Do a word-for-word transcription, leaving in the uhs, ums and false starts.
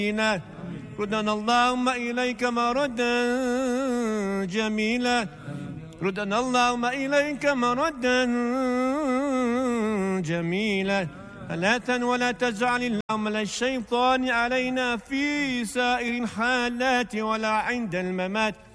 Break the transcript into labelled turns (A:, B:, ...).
A: ردنا اللهم إليك مردا جميلا ردنا اللهم إليك مردا جميلا فلا تن ولا تجعل اللهم للشيطان علينا في سائر الحالات ولا عند الممات